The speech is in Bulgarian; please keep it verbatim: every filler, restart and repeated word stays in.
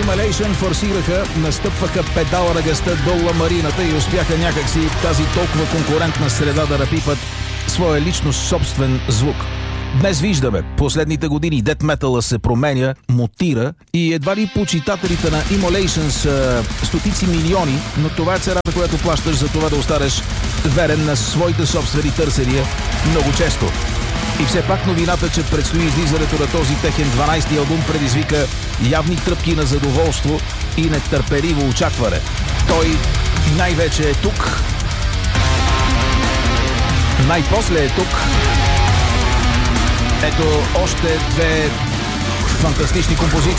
Immolation форсираха, настъпваха педала на гъста до ламарината и успяха някакси тази толкова конкурентна среда да напипат своя лично собствен звук. Днес виждаме, последните години дет метала се променя, мутира и едва ли почитателите на Immolation са стотици милиони, но това е цената, която плащаш за това да останеш верен на своите собствени търсения много често. И все пак новината, че предстои излизането на този техен дванайсти албум, предизвика явни тръпки на задоволство и нетърпеливо очакване. Той най-вече е тук, най-после е тук. Ето още две фантастични композиции.